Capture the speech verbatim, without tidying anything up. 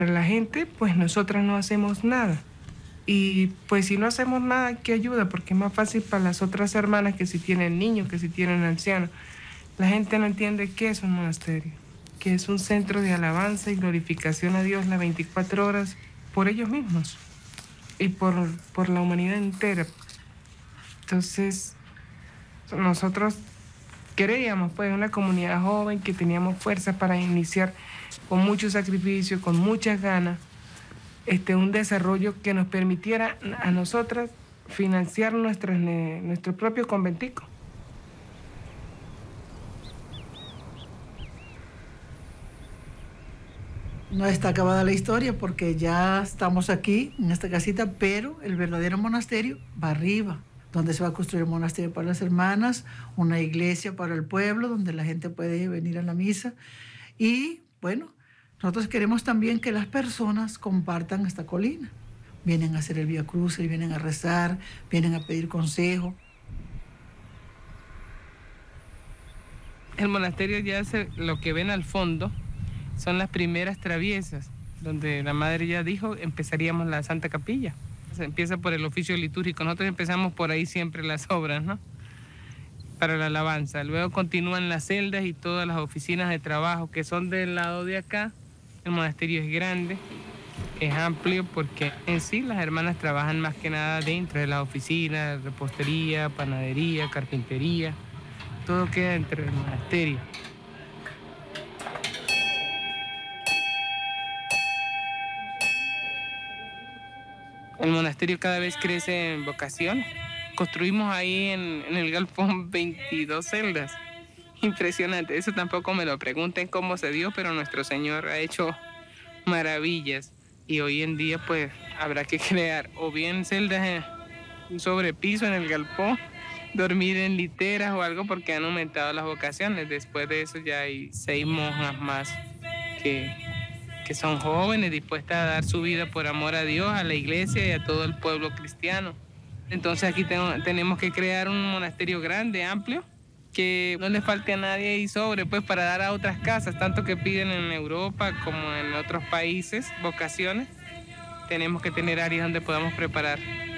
Para la gente, pues nosotras no hacemos nada. Y pues si no hacemos nada, ¿qué ayuda? Porque es más fácil para las otras hermanas que si tienen niños, que si tienen ancianos. La gente no entiende qué es un monasterio, que es un centro de alabanza y glorificación a Dios las veinticuatro horas por ellos mismos y por, por la humanidad entera. Entonces, nosotros queríamos, pues, una comunidad joven que teníamos fuerza para iniciar con mucho sacrificio, con muchas ganas, este, un desarrollo que nos permitiera a nosotras financiar nuestro, nuestro propio conventico. No está acabada la historia porque ya estamos aquí en esta casita, pero el verdadero monasterio va arriba, donde se va a construir un monasterio para las hermanas, una iglesia para el pueblo, donde la gente puede venir a la misa. Y bueno, nosotros queremos también que las personas compartan esta colina. Vienen a hacer el Vía Crucis, vienen a rezar, vienen a pedir consejo. El monasterio ya hace lo que ven al fondo. Son las primeras traviesas, donde la madre ya dijo, empezaríamos la Santa Capilla. Se empieza por el oficio litúrgico. Nosotros empezamos por ahí siempre las obras, ¿no? Para la alabanza. Luego continúan las celdas y todas las oficinas de trabajo que son del lado de acá. El monasterio es grande, es amplio, porque en sí las hermanas trabajan más que nada dentro de las oficinas, repostería, panadería, carpintería. Todo queda dentro del monasterio. El monasterio cada vez crece en vocación. Construimos ahí en, en el galpón veintidós celdas. Impresionante. Eso tampoco me lo pregunten cómo se dio, pero nuestro Señor ha hecho maravillas. Y hoy en día, pues, habrá que crear o bien celdas en un sobrepiso en el galpón, dormir en literas o algo, porque han aumentado las vocaciones. Después de eso ya hay seis monjas más que... que son jóvenes dispuestas a dar su vida por amor a Dios, a la iglesia y a todo el pueblo cristiano. Entonces aquí tengo, tenemos que crear un monasterio grande, amplio, que no le falte a nadie y sobre, pues, para dar a otras casas, tanto que piden en Europa como en otros países vocaciones. Tenemos que tener áreas donde podamos preparar